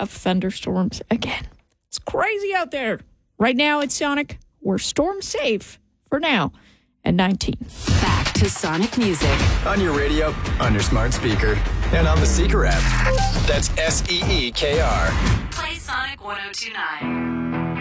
of thunderstorms again. It's crazy out there. Right now it's Sonic. We're storm safe for now at 19. Back to Sonic Music. On your radio, on your smart speaker, and on the Seeker app. That's SEEKR. Play Sonic 102.9.